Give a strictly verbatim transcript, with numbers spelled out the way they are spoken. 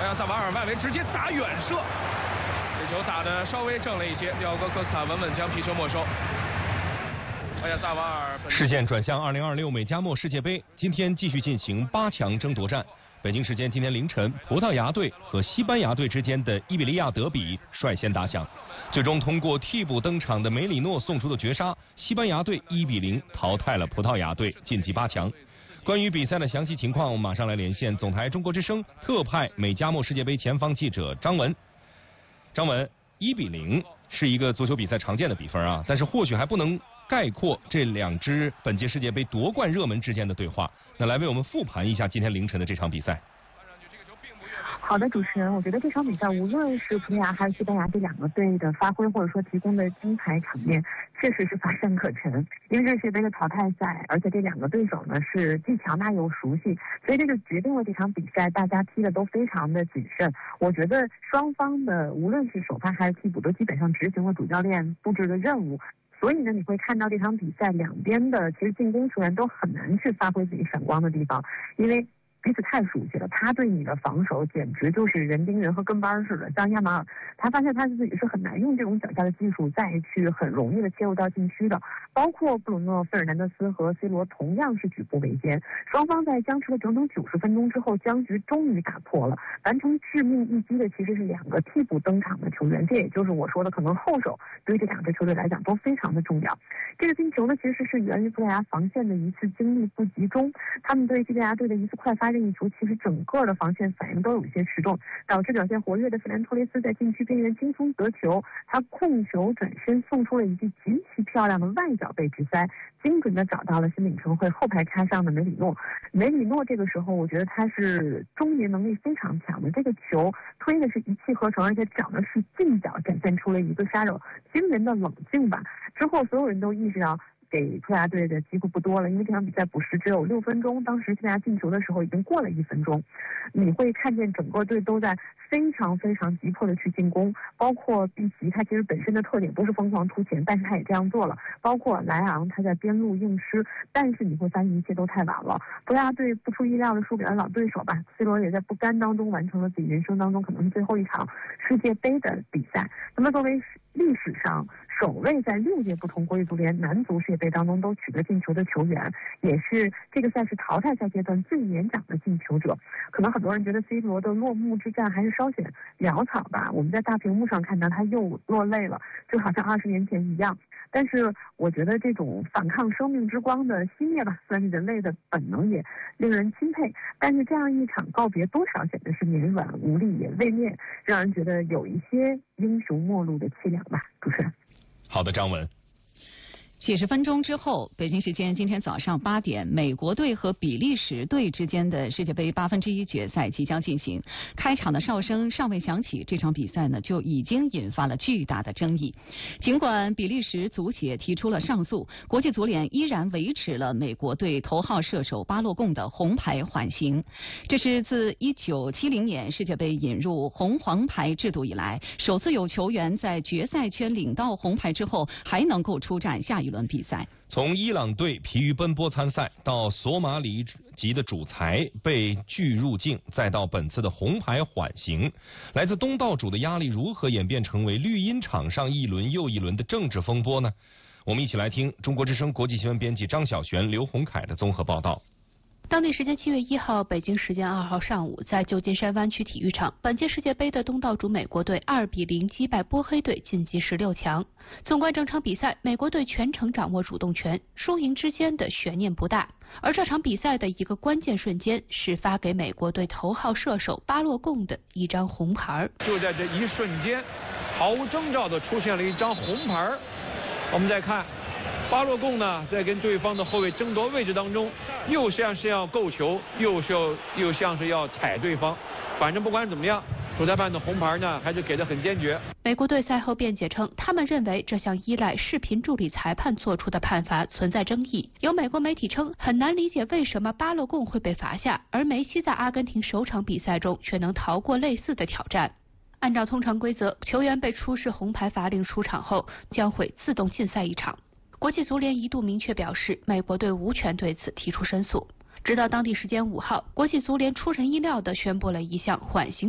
埃亚萨瓦尔外围直接打远射，这球打得稍微正了一些，廖戈科斯塔稳稳将皮球没收。埃亚萨瓦尔。 视线转向二零二六美加墨世界杯，今天继续进行八强争夺战。北京时间今天凌晨，葡萄牙队和西班牙队之间的伊比利亚德比率先打响，最终通过替补登场的梅里诺送出的绝杀，西班牙队一比零淘汰了葡萄牙队，晋级八强。关于比赛的详细情况，我们马上来连线总台中国之声特派美加墨世界杯前方记者张文。张文，一比零是一个足球比赛常见的比分啊，但是或许还不能概括这两支本届世界杯夺冠热门之间的对话。那来为我们复盘一下今天凌晨的这场比赛。 好的，主持人，我觉得这场比赛无论是葡萄牙还是西班牙这两个队的发挥，或者说提供的精彩场面，确实是乏善可陈。因为这是世界杯的淘汰赛，而且这两个对手呢是既强大又熟悉，所以这就决定了这场比赛大家踢的都非常的谨慎。我觉得双方的无论是首发还是替补，都基本上执行了主教练布置的任务。所以呢，你会看到这场比赛两边的其实进攻球员都很难去发挥自己闪光的地方，因为彼此太熟悉了，他对你的防守简直就是人盯人和跟班似的。像亚马尔，他发现他自己是很难用这种脚下的技术再去很容易的切入到禁区的。包括布鲁诺·费尔南德斯和 C 罗同样是举步维艰，双方在僵持了整整九十分钟之后，僵局终于打破了。完成致命一击的其实是两个替补登场的球员，这也就是我说的，可能后手对于这两支球队来讲都非常的重要。这个进球呢，其实是源于葡萄牙防线的一次精力不集中，他们对西班牙队的一次快发任意球，其实整个的防线反应都有一些迟钝，导致表现活跃的费兰托雷斯在禁区边缘轻松得球，他控球转身送出了一记极其漂亮的外脚背直塞，精准的找到了新领城会后排咖上的梅里诺。梅里诺这个时候我觉得他是终结能力非常强的，这个球推的是一气呵成，而且找的是近角，展现出了一个杀手惊人的冷静吧。之后所有人都意识到给葡萄牙队的机会不多了，因为这场比赛补时只有六分钟，当时西班牙进球的时候已经过了一分钟。你会看见整个队都在非常非常急迫的去进攻，包括毕奇，他其实本身的特点不是疯狂突前，但是他也这样做了，包括莱昂，他在边路硬吃，但是你会发现一切都太晚了。葡萄牙队不出意料的输给了老对手吧 ，C 罗也在不甘当中完成了自己人生当中可能是最后一场世界杯的比赛。那么作为历史上首位在六届不同国际足联男足世界杯当中都取得进球的球员，也是这个赛事淘汰赛阶段最年长的进球者。可能很多人觉得 C 罗的落幕之战还是稍显潦草吧，我们在大屏幕上看到他又落泪了，就好像二十年前一样。但是我觉得这种反抗生命之光的熄灭吧，虽然人类的本能也令人钦佩，但是这样一场告别多少显得是绵软无力也未免让人觉得有一些英雄末路的凄凉吧。主持人。 好的，张文。 几十分钟之后，北京时间今天早上八点，美国队和比利时队之间的世界杯八分之一决赛即将进行。开场的哨声尚未响起，这场比赛呢就已经引发了巨大的争议。尽管比利时足协提出了上诉，国际足联依然维持了美国队头号射手巴洛贡的红牌缓刑。这是自一九七零年世界杯引入红黄牌制度以来，首次有球员在决赛圈领到红牌之后还能够出战下一轮比赛。 从伊朗队疲于奔波参赛，到索马里籍的主裁被拒入境，再到本次的红牌缓刑，来自东道主的压力如何演变成为绿茵场上一轮又一轮的政治风波呢？我们一起来听中国之声国际新闻编辑张晓璇、刘洪凯的综合报道。 当地时间七月一号，北京时间二号上午，在旧金山湾区体育场，本届世界杯的东道主美国队二比零击败波黑队，晋级十六强。纵观整场比赛，美国队全程掌握主动权，输赢之间的悬念不大。而这场比赛的一个关键瞬间，是发给美国队头号射手巴洛贡的一张红牌。 就在这一瞬间，毫无征兆的出现了一张红牌。我们再看。巴洛贡呢，在跟对方的后卫争夺位置当中，又像是要够球，又是要又像是要踩对方。反正不管怎么样，主裁判的红牌呢，还是给得很坚决。 美国队赛后辩解称，他们认为这项依赖视频助理裁判做出的判罚存在争议。有美国媒体称，很难理解为什么巴洛贡会被罚下，而梅西在阿根廷首场比赛中却能逃过类似的挑战。按照通常规则，球员被出示红牌罚令出场后，将会自动禁赛一场。国际足联一度明确表示，美国队无权对此提出申诉。直到当地时间五号，国际足联出人意料地宣布了一项缓刑